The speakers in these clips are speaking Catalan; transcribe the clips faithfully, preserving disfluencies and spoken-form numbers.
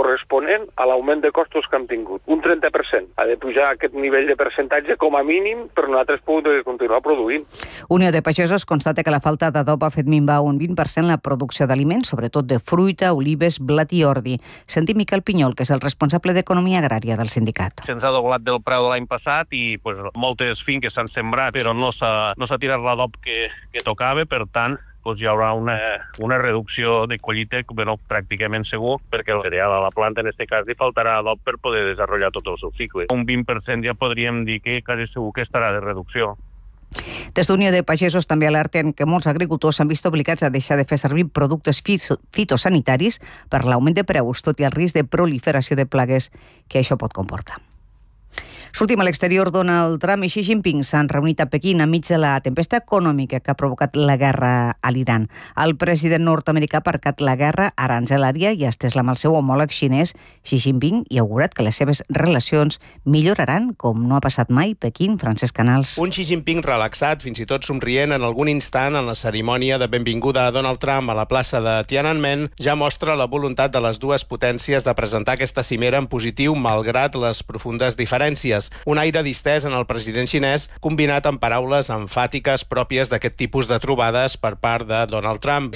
corresponent a l'augment de costos que hem tingut. Un trenta per cent. Ha de pujar aquest nivell de percentatge com a mínim per nosaltres poder continuar produint. Unió de Pagesos constata que la falta d'adob ha fet minvar un vint per cent la producció d'aliments, sobretot de fruita, olives, blat i ordi. Sentim Miquel Pinyol, que és el responsable d'Economia Agrària del sindicat. Se'ns ha doblat del preu de l'any passat i pues, moltes finques s'han sembrat, però no s'ha no s'ha tirat l'adob que, que tocava, per tant, doncs hi haurà una, una reducció de collita, però pràcticament segur, perquè el cereal a la planta, en aquest cas, li faltarà adob per poder desenvolupar tot el seu cicle. Un vint per cent ja podríem dir que quasi segur que estarà de reducció. Des d'Unió de Pagesos també alerten que molts agricultors s'han vist obligats a deixar de fer servir productes fitosanitaris per l'augment de preus, tot i el risc de proliferació de plagues que això pot comportar. Sortim a l'exterior. Donald Trump i Xi Jinping s'han reunit a Pequín enmig de la tempesta econòmica que ha provocat la guerra a l'Iran. El president nord-americà ha aparcat la guerra aranzelària i ha estès la mà al seu homòleg xinès, Xi Jinping, i ha augurat que les seves relacions milloraran com no ha passat mai. Pequín, Francesc Canals. Un Xi Jinping relaxat, fins i tot somrient en algun instant en la cerimònia de benvinguda a Donald Trump a la plaça de Tiananmen, ja mostra la voluntat de les dues potències de presentar aquesta cimera en positiu malgrat les profundes diferències. Un aire distès en el president xinès, combinat amb paraules emfàtiques pròpies d'aquest tipus de trobades per part de Donald Trump.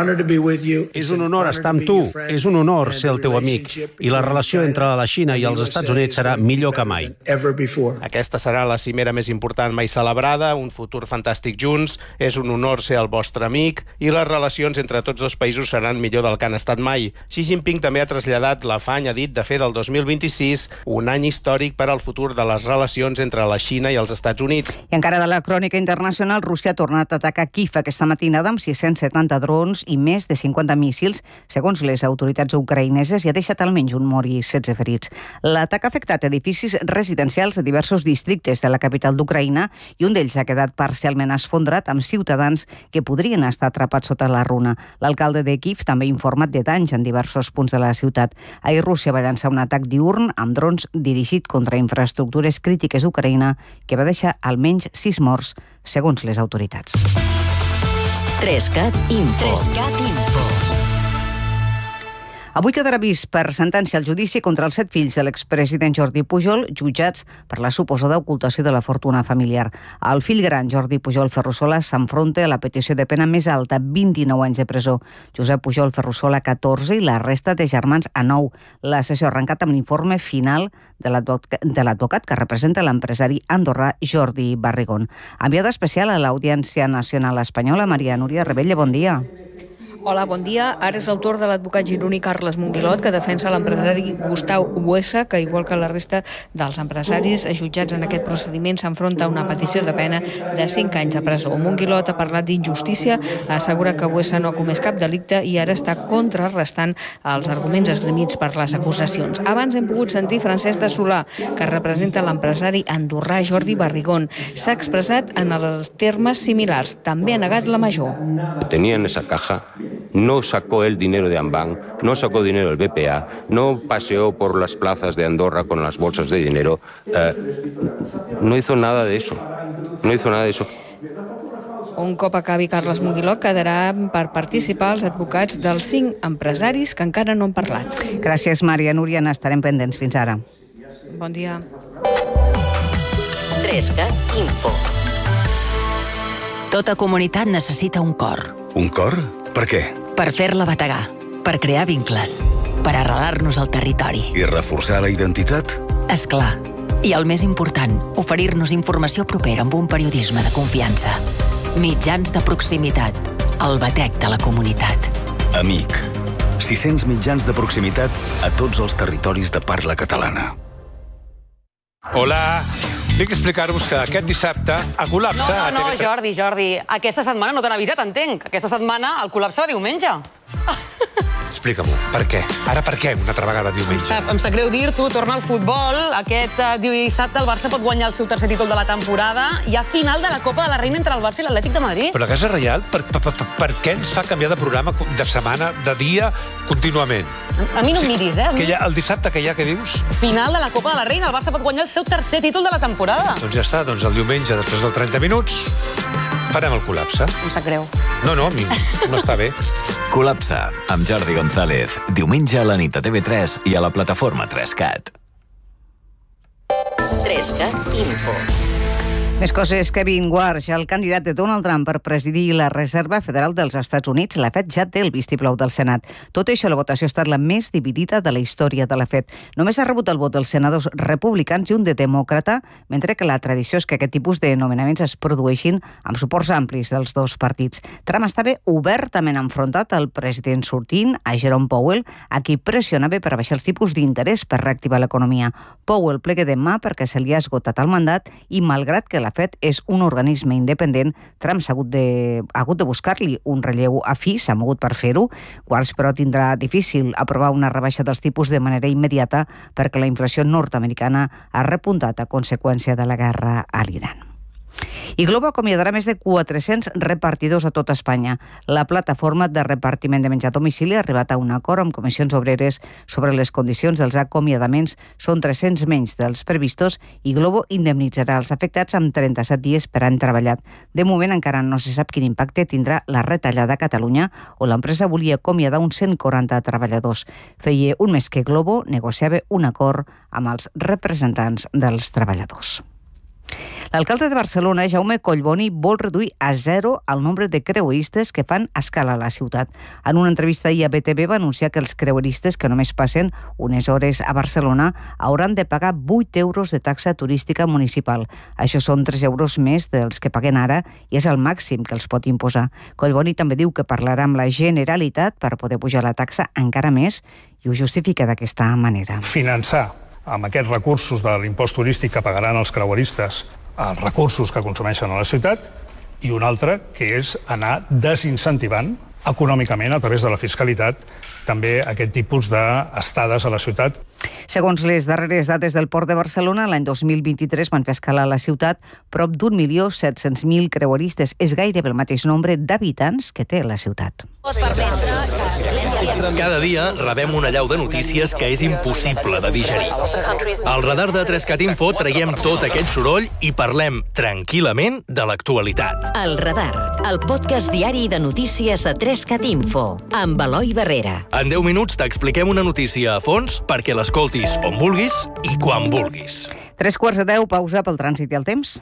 És un honor estar amb tu, és un honor ser el teu amic, i la relació entre la Xina i els Estats Units serà millor que mai. Aquesta serà la cimera més important mai celebrada, un futur fantàstic junts, és un honor ser el vostre amic, i les relacions entre tots dos països seran millor del que han estat mai. Xi Jinping també ha traslladat l'afany, ha dit, de fer del dos mil vint-i-sis un any històric per al futur de les relacions entre la Xina i els Estats Units. I encara de la crònica internacional, Rússia ha tornat a atacar Kíev aquesta matinada amb sis-cents setanta drons i més de cinquanta míssils, segons les autoritats ucraïneses, i ha deixat almenys un mort i setze ferits. L'atac ha afectat edificis residencials de diversos districtes de la capital d'Ucraïna i un d'ells ha quedat parcialment esfondrat amb ciutadans que podrien estar atrapats sota la runa. L'alcalde de Kíev també ha informat de danys en diversos punts de la ciutat. Ahir Rússia va llançar un atac diürn amb drons dirigit contra infraestructures crítiques d'Ucraïna que va deixar almenys sis morts, segons les autoritats. Trescat Info. Trescat Info. Avui quedarà vist per sentència el judici contra els set fills de l'expresident Jordi Pujol, jutjats per la suposada ocultació de la fortuna familiar. El fill gran, Jordi Pujol Ferrusola, s'enfronta a la petició de pena més alta, vint-i-nou anys de presó. Josep Pujol Ferrusola, catorze, i la resta de germans a nou. La sessió ha arrencat amb l'informe final de l'advocat que representa l'empresari andorrà Jordi Barrigón. Enviada especial a l'Audiència Nacional Espanyola, Maria Núria Rebella, bon dia. Hola, bon dia. Ara és el torn de l'advocat gironí Carles Monguilot, que defensa l'empresari Gustau Buesa, que, igual que la resta dels empresaris jutjats en aquest procediment, s'enfronta a una petició de pena de cinc anys de presó. Monguilot ha parlat d'injustícia, assegura que Buesa no ha comès cap delicte i ara està contrarrestant els arguments esgrimits per les acusacions. Abans hem pogut sentir Francesc de Solà, que representa l'empresari andorrà Jordi Barrigón. S'ha expressat en els termes similars. També ha negat la major. Tenia en esa caja. No sacó el dinero de Ambank, no sacó dinero del B P A, no paseó por las plazas de Andorra con las bolsas de dinero. Eh, no hizo nada de eso. No hizo nada de eso. Un cop acabi Carles Monguilot, quedarà per participar els advocats dels cinc empresaris que encara no han parlat. Gràcies, Maria Núria. N'estarem pendents. Fins ara. Bon dia. Trescat Info. Tota comunitat necessita un cor. Un cor? Per què? Per fer-la bategar, per crear vincles, per arrelar-nos al territori. I reforçar la identitat? És clar. I el més important, oferir-nos informació propera amb un periodisme de confiança. Mitjans de proximitat, el batec de la comunitat. Amic. sis-cents mitjans de proximitat a tots els territoris de parla catalana. Hola, vinc a explicar-vos que aquest dissabte a col·lapse... No, no, no, Jordi, Jordi, aquesta setmana no t'han avisat, entenc. Aquesta setmana el col·lapse va diumenge. Explica-m'ho, per què? Ara per què una altra vegada diumenge? Em sap greu dir-t'ho, torna al futbol. Aquest dissabte el Barça pot guanyar el seu tercer títol de la temporada. Hi ha final de la Copa de la Reina entre el Barça i l'Atlètic de Madrid. Però la Casa Reial, per, per, per, per què ens fa canviar de programa de setmana, de dia, contínuament? A mi no em miris, eh? Que hi ha, el dissabte que hi ha, què dius? Final de la Copa de la Reina, el Barça pot guanyar el seu tercer títol de la temporada. Doncs ja està, doncs el diumenge, després dels trenta minuts... Farem el col·lapse. Em sap greu. No, no, no està bé. Col·lapse, amb Jordi González. Diumenge a la nit a T V tres i a la plataforma tres cat. tres cat Info. Més coses. Kevin Warsh, el candidat de Donald Trump per presidir la Reserva Federal dels Estats Units, la Fed ja té el vistiplau del Senat. Tot això, la votació ha estat la més dividida de la història de la Fed. Només ha rebut el vot dels senadors republicans i un de demòcrata, mentre que la tradició és que aquest tipus de nomenaments es produeixin amb suports amplis dels dos partits. Trump estava obertament enfrontat al president sortint, a Jerome Powell, a qui pressionava per baixar els tipus d'interès per reactivar l'economia. Powell plega demà perquè se li ha esgotat el mandat i, malgrat que la Fed és un organisme independent, Trump s'ha hagut de, ha hagut de buscar-li un relleu afí, s'ha mogut per fer-ho. Warsh, però, tindrà difícil aprovar una rebaixa dels tipus de manera immediata perquè la inflació nord-americana ha repuntat a conseqüència de la guerra a l'Iran. I Globo acomiadarà més de quatre-cents repartidors a tot Espanya. La plataforma de repartiment de menjar a domicili ha arribat a un acord amb comissions obreres sobre les condicions dels acomiadaments. Són tres-cents menys dels previstos i Globo indemnitzarà els afectats amb trenta-set dies per any treballat. De moment encara no se sap quin impacte tindrà la retallada a Catalunya, on l'empresa volia acomiadar uns cent quaranta treballadors. Feia un mes que Globo negociava un acord amb els representants dels treballadors. L'alcalde de Barcelona, Jaume Collboni, vol reduir a zero el nombre de creueristes que fan escala a la ciutat. En una entrevista ahir a B T V va anunciar que els creueristes que només passen unes hores a Barcelona hauran de pagar vuit euros de taxa turística municipal. Això són tres euros més dels que paguen ara i és el màxim que els pot imposar. Collboni també diu que parlarà amb la Generalitat per poder pujar la taxa encara més i ho justifica d'aquesta manera. Finançar amb aquests recursos de l'impost turístic que pagaran els creueristes els recursos que consumeixen a la ciutat, i un altre, que és anar desincentivant econòmicament, a través de la fiscalitat, també aquest tipus d'estades a la ciutat. Segons les darreres dades del Port de Barcelona, l'any dos mil vint-i-tres van fer escala a la ciutat prop d'un milió set-cents mil creueristes. És gairebé el mateix nombre d'habitants que té la ciutat. Cada dia rebem una allau de notícies que és impossible de digerir. Al radar de tres cat Info traiem tot aquest soroll i parlem tranquil·lament de l'actualitat. El Radar, el podcast diari de notícies a tres cat Info, amb Eloi Barrera. En deu minuts t'expliquem una notícia a fons perquè l'escoltis on vulguis i quan vulguis. Tres quarts de deu, pausa pel trànsit i el temps.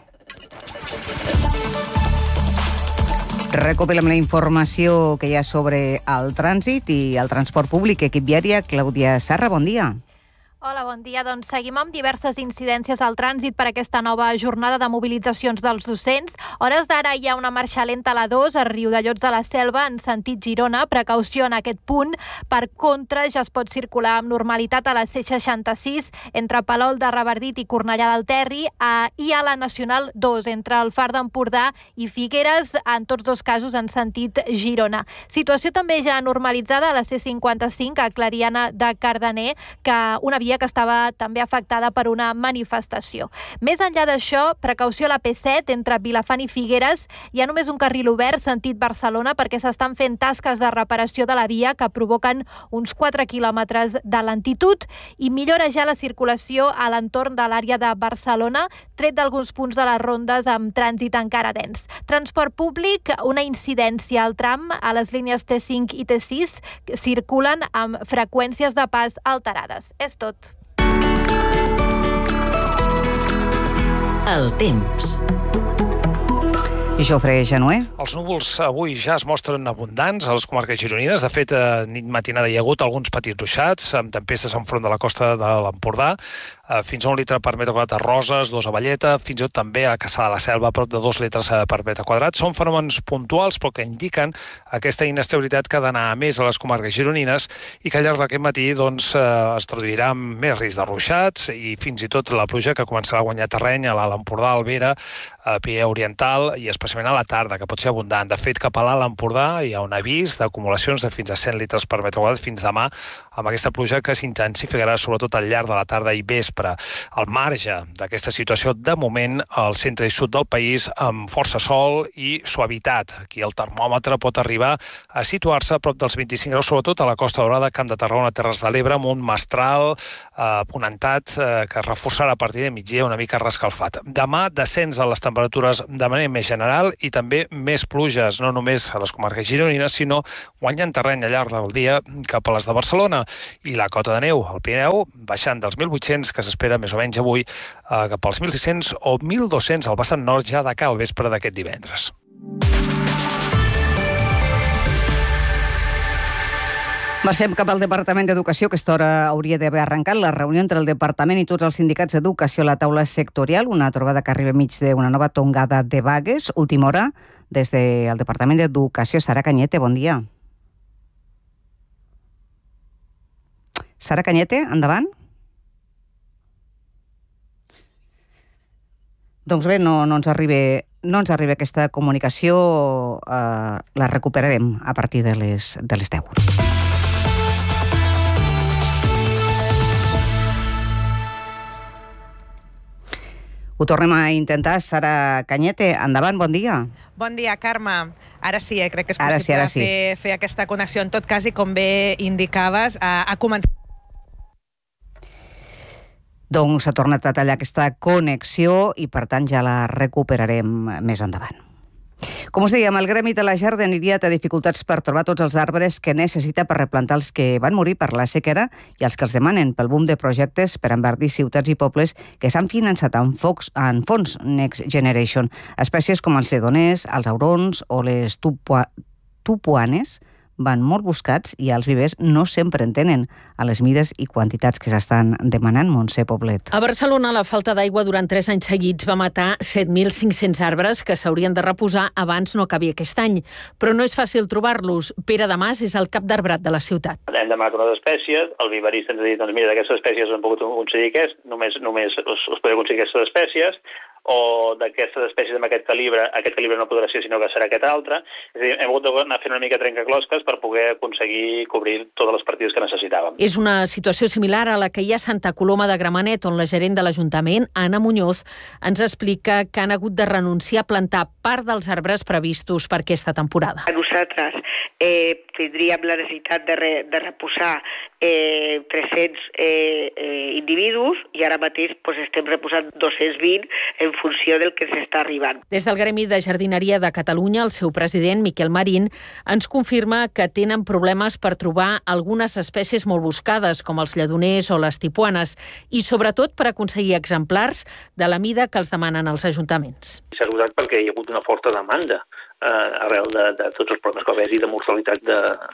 Recopilem la informació que hi ha sobre el trànsit i el transport públic. Equip viària, Clàudia Sarra, bon dia. Hola, bon dia. Doncs seguim amb diverses incidències al trànsit per aquesta nova jornada de mobilitzacions dels docents. A hores d'ara hi ha una marxa lenta a la dos, a Riudellots de la Selva, en sentit Girona. Precaució en aquest punt. Per contra, ja es pot circular amb normalitat a la C seixanta-sis, entre Palol de Revardit i Cornellà del Terri, a, i a la Nacional dos, entre el Far d'Empordà i Figueres, en tots dos casos en sentit Girona. Situació també ja normalitzada a la C cinquanta-cinc, a Clariana de Cardener, que una via que estava també afectada per una manifestació. Més enllà d'això, precaució a la P set entre Vilafant i Figueres. Hi ha només un carril obert sentit Barcelona perquè s'estan fent tasques de reparació de la via que provoquen uns quatre quilòmetres de lentitud i millora ja la circulació a l'entorn de l'àrea de Barcelona, tret d'alguns punts de les rondes amb trànsit encara dens. Transport públic, una incidència al tram a les línies T cinc i T sis que circulen amb freqüències de pas alterades. És tot. El temps. Jofre Genuer. Els núvols avui ja es mostren abundants a les comarques gironines. De fet, a nit matinada hi ha hagut alguns petits ruixats, amb tempestes enfront de la costa de l'Empordà, fins a un litre per metre quadrat a Roses, dos a Valleta, fins i tot també a Caçà de la Selva, a prop de dos litres per metre quadrat. Són fenòmens puntuals, però que indiquen aquesta inestabilitat que ha d'anar a més a les comarques gironines i que al llarg d'aquest matí doncs, es traduirà amb més risc de ruixats i fins i tot la pluja que començarà a guanyar terreny a l'Alt Empordà, Alvera, a Pirineu Oriental i especialment a la tarda, que pot ser abundant. De fet, cap a l'Alt Empordà hi ha un avís d'acumulacions de fins a cent litres per metre quadrat fins demà, amb aquesta pluja que s'intensificarà sobretot al llarg de la tarda i vespre. vespre. Al marge d'aquesta situació, de moment, al centre i sud del país, amb força sol i suavitat. Aquí el termòmetre pot arribar a situar-se a prop dels vint-i-cinc graus, sobretot a la Costa Daurada, Camp de Tarragona, Terres de l'Ebre, amb un mestral eh, ponentat eh, que reforçarà a partir de migdia una mica rescalfat. Demà, descens de les temperatures de manera més general i també més pluges, no només a les comarques gironines, sinó guanyant terreny al llarg del dia cap a les de Barcelona. I la cota de neu al Pirineu baixant dels mil vuit-cents, que s'espera més o menys avui, eh, cap als mil sis-cents o mil dos-cents al vessant nord ja de cara al vespre d'aquest divendres. Marxem cap al Departament d'Educació, que a aquesta hora hauria d'haver arrencat la reunió entre el Departament i tots els sindicats d'educació a la taula sectorial, una trobada que arriba mig d'una nova tongada de vagues. Última hora, des del Departament d'Educació. Sara Cañete, bon dia. Sara Cañete, endavant. Doncs bé, no, no ens arriba... No ens arriba aquesta comunicació, eh, la recuperarem a partir de les, de les deu. Ho tornem a intentar. Sara Cañete, endavant, bon dia. Bon dia, Carme. Ara sí, eh? crec que és Ara possible sí, ara sí. fer, fer aquesta connexió. En tot cas, i com bé indicaves, a, a començar... Doncs s'ha tornat a tallar aquesta connexió i, per tant, ja la recuperarem més endavant. Com us dèiem, el Gremi de la Jardineria té dificultats per trobar tots els arbres que necessita per replantar els que van morir per la sequera i els que els demanen pel boom de projectes per enverdir ciutats i pobles que s'han finançat en, focs, en fons Next Generation. Espècies com els lledoners, els aurons o les tupua, tupuanes van molt buscats i els vivers no sempre en tenen a les mides i quantitats que s'estan demanant. Montse Poblet. A Barcelona, la falta d'aigua durant tres anys seguits va matar set mil cinc-cents arbres que s'haurien de reposar abans no acabi aquest any. Però no és fàcil trobar-los. Pere Damas és el cap d'arbrat de la ciutat. Hem demanat unes espècies, el viverista ens ha dit, doncs mira, d'aquestes espècies no hem pogut aconseguir aquest, només, només us, us podeu aconseguir aquestes espècies, o d'aquestes espècies amb aquest calibre, aquest calibre no podrà ser, sinó que serà aquest altre. És a dir, hem hagut d'anar fent una mica trencaclosques per poder aconseguir cobrir totes les partides que necessitàvem. És una situació similar a la que hi ha a Santa Coloma de Gramenet, on la gerent de l'Ajuntament, Anna Muñoz, ens explica que han hagut de renunciar a plantar part dels arbres previstos per aquesta temporada. Nosaltres eh, tindríem la necessitat de, re, de reposar eh, tres-cents eh, eh, individus i ara mateix pues, estem reposant dos-cents vint en funció del que s'està arribant. Des del Gremi de Jardineria de Catalunya, el seu president, Miquel Marín, ens confirma que tenen problemes per trobar algunes espècies molt buscades, com els lledoners o les tipuanes, i sobretot per aconseguir exemplars de la mida que els demanen els ajuntaments. S'ha usat perquè hi ha hagut una forta demanda eh, arrel de, de tots els problemes que va haver-hi de mortalitat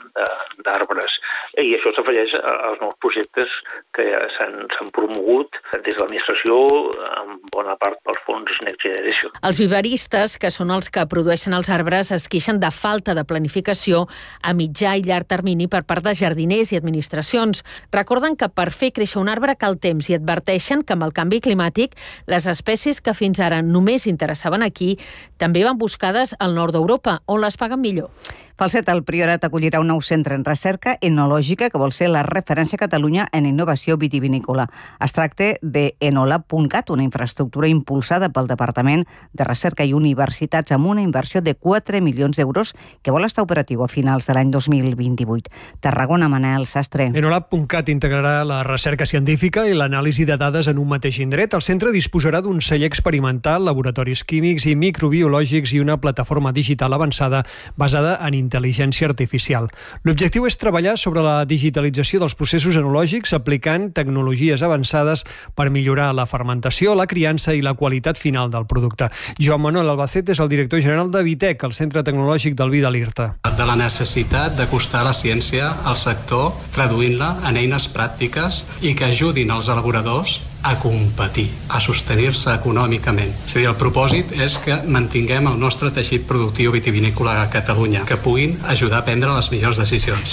d'arbres. I això s'afegeix als nous projectes que s'han promogut des de l'administració, en bona part pels fons Next Generation. Els viveristes, que són els que produeixen els arbres, es queixen de falta de planificació a mitjà i llarg termini per part de jardiners i administracions. Recorden que per fer créixer un arbre cal temps i adverteixen que amb el canvi climàtic les espècies que fins ara només interessaven aquí també van buscades al nord d'Europa, on les paguen millor. Falset, el Priorat acollirà un nou centre en recerca enològica que vol ser la referència a Catalunya en innovació vitivinícola. Es tracta de enolab punt cat, una infraestructura impulsada pel Departament de Recerca i Universitats amb una inversió de quatre milions d'euros que vol estar operatiu a finals de l'any dos mil vint-i-vuit. Tarragona, Manel Sastre. enolab punt cat integrarà la recerca científica i l'anàlisi de dades en un mateix indret. El centre disposarà d'un celler experimental, laboratoris químics i microbiològics i una plataforma digital avançada basada en intel·ligència artificial. L'objectiu és treballar sobre la digitalització dels processos enològics aplicant tecnologies avançades per millorar la fermentació, la criança i la qualitat final del producte. Joan Manuel Albacete és el director general de Vitec, el Centre Tecnològic del Vi de l'Irta. De la necessitat d'acostar la ciència al sector, traduint-la en eines pràctiques i que ajudin els elaboradors a competir, a sostenir-se econòmicament. És a dir, el propòsit és que mantinguem el nostre teixit productiu vitivinícola a Catalunya, que puguin ajudar a prendre les millors decisions.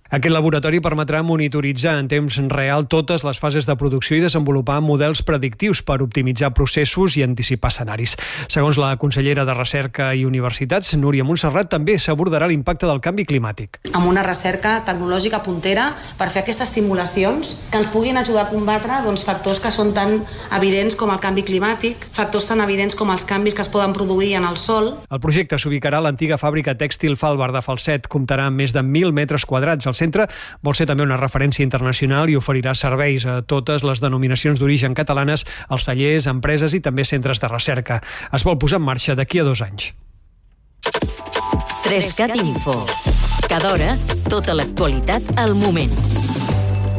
Aquest laboratori permetrà monitoritzar en temps real totes les fases de producció i desenvolupar models predictius per optimitzar processos i anticipar escenaris. Segons la consellera de Recerca i Universitats, Núria Montserrat, també s'abordarà l'impacte del canvi climàtic. Amb una recerca tecnològica puntera per fer aquestes simulacions que ens puguin ajudar a combatre doncs, factors que són tan evidents com el canvi climàtic, factors tan evidents com els canvis que es poden produir en el sòl. El projecte s'ubicarà a l'antiga fàbrica tèxtil Falbar de Falset. Comptarà amb més de mil metres quadrats. El centre vol ser també una referència internacional i oferirà serveis a totes les denominacions d'origen catalanes, als cellers, empreses i també centres de recerca. Es vol posar en marxa d'aquí a dos anys. tres cat Info. Cada hora, tota l'actualitat al moment.